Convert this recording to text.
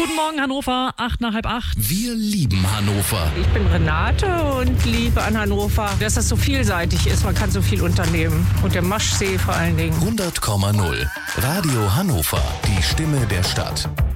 Guten Morgen, Hannover, 7:45. Wir lieben Hannover. Ich bin Renate und liebe an Hannover, dass das so vielseitig ist. Man kann so viel unternehmen. Und der Maschsee vor allen Dingen. 100,0. Radio Hannover, die Stimme der Stadt.